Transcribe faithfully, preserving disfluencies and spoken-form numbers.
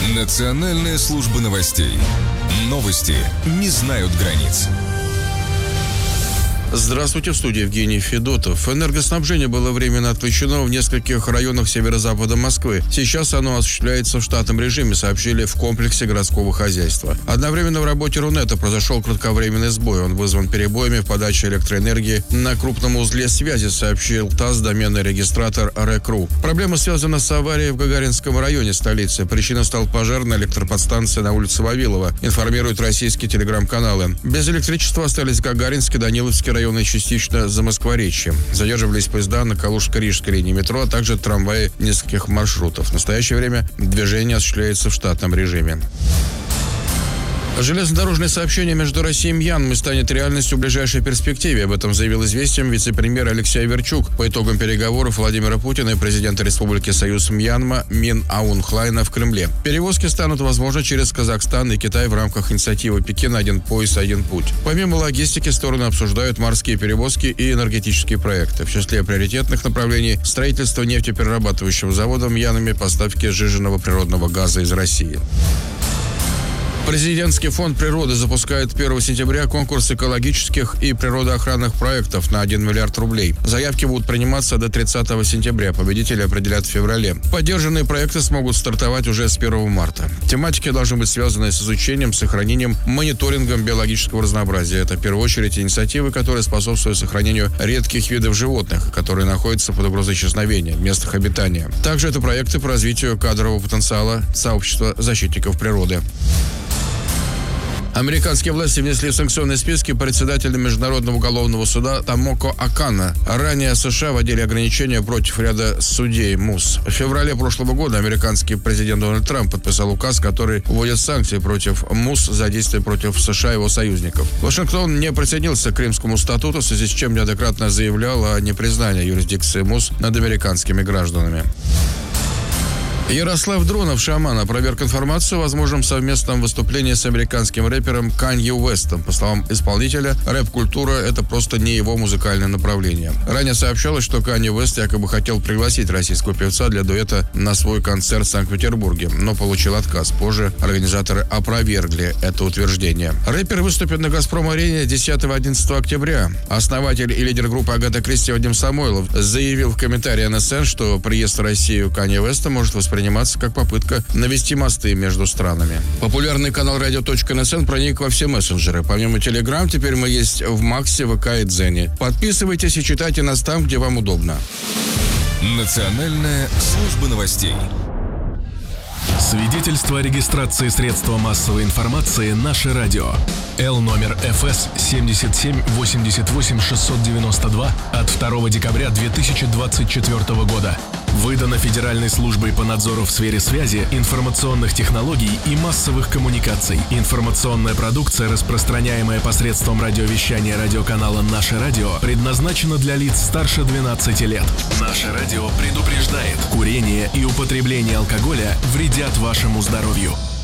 Национальная служба новостей. Новости не знают границ. Здравствуйте, в студии Евгений Федотов. Энергоснабжение было временно отключено в нескольких районах северо-запада Москвы. Сейчас оно осуществляется в штатном режиме, сообщили в комплексе городского хозяйства. Одновременно в работе Рунета произошел кратковременный сбой. Он вызван перебоями в подаче электроэнергии на крупном узле связи, сообщил ТАСС доменный регистратор РЭК.ру. Проблема связана с аварией в Гагаринском районе столицы. Причиной стал пожар на электроподстанции на улице Вавилова, информируют российские телеграм-каналы. Без электричества остались Гагаринский, Даниловский районы частично Замоскворечье. Задерживались поезда на Калужско-Рижской линии метро, а также трамваи нескольких маршрутов. В настоящее время движение осуществляется в штатном режиме. Железнодорожное сообщение между Россией и Мьянмой станет реальностью в ближайшей перспективе. Об этом заявил «Известиям» вице-премьер Алексей Аверчук по итогам переговоров Владимира Путина и президента Республики Союз Мьянма Мин Аун Хлайна в Кремле. Перевозки станут возможны через Казахстан и Китай в рамках инициативы Пекина «Один пояс, один путь». Помимо логистики, стороны обсуждают морские перевозки и энергетические проекты. В числе приоритетных направлений – строительство нефтеперерабатывающего завода в Мьянме, поставки сжиженного природного газа из России. Президентский фонд природы запускает первого сентября конкурс экологических и природоохранных проектов на один миллиард рублей. Заявки будут приниматься до тридцатого сентября. Победители определят в феврале. Поддержанные проекты смогут стартовать уже с первого марта. Тематики должны быть связаны с изучением, сохранением, мониторингом биологического разнообразия. Это в первую очередь инициативы, которые способствуют сохранению редких видов животных, которые находятся под угрозой исчезновения в местах обитания. Также это проекты по развитию кадрового потенциала сообщества защитников природы. Американские власти внесли в санкционные списки председателя Международного уголовного суда Томоко Окана. Ранее США вводили ограничения против ряда судей МУС. В феврале прошлого года американский президент Дональд Трамп подписал указ, который вводит санкции против МУС за действия против США и его союзников. Вашингтон не присоединился к Римскому статуту, в связи с чем неоднократно заявлял о непризнании юрисдикции МУС над американскими гражданами. Ярослав Дронов, шаман, опроверг информацию о возможном совместном выступлении с американским рэпером Канье Уэстом. По словам исполнителя, рэп-культура – это просто не его музыкальное направление. Ранее сообщалось, что Канье Уэст якобы хотел пригласить российского певца для дуэта на свой концерт в Санкт-Петербурге, но получил отказ. Позже организаторы опровергли это утверждение. Рэпер выступит на «Газпром-арене» десятого-одиннадцатого октября. Основатель и лидер группы «Агата Кристи» Вадим Самойлов заявил в комментарии эн эс эн, что приезд в Россию Канье Уэста может восприниматься приниматься как попытка навести мосты между странами. Популярный канал радио точка эн эс эн проник во все мессенджеры. Помимо Телеграм, теперь мы есть в Максе, ВК и Дзене. Подписывайтесь и читайте нас там, где вам удобно. Национальная служба новостей. Свидетельство о регистрации средства массовой информации «Наше радио». Л номер эф эс семьдесят семь восемьдесят восемь шестьсот девяносто два от второго декабря две тысячи двадцать четвёртого года. Выдано Федеральной службой по надзору в сфере связи, информационных технологий и массовых коммуникаций. Информационная продукция, распространяемая посредством радиовещания радиоканала «Наше радио», предназначена для лиц старше двенадцати лет. «Наше радио» предупреждает: курение и употребление алкоголя вредят вашему здоровью.